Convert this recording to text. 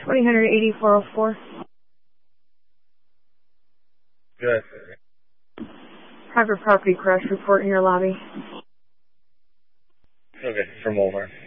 208404. Good. Private property crash report in your lobby. Okay, from over.